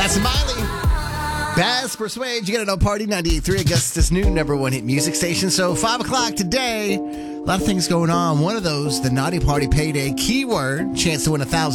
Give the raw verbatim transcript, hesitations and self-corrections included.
That's Miley. Bass Persuade. You gotta know Party ninety-eight point three, Augusta's new number one hit music station. So five o'clock today, a lot of things going on. One of those, the Naughty Party Payday keyword, chance to win a thousand